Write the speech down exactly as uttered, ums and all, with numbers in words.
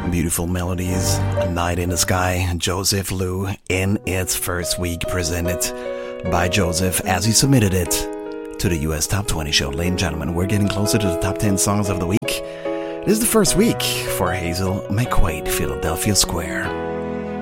Beautiful melodies, A Night in the Sky, Joseph Lou, in its first week, presented by Joseph as he submitted it to the U S Top twenty show. Ladies and gentlemen, we're getting closer to the top ten songs of the week. This is the first week for Hazel McQuaid, Philadelphia Square.